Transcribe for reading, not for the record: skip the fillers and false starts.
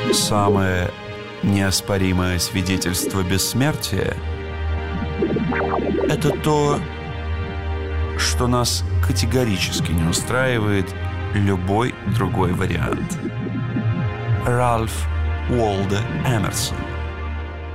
Самое неоспоримое свидетельство бессмертия – это то, что нас категорически не устраивает любой другой вариант. Ральф Уолдо Эмерсон.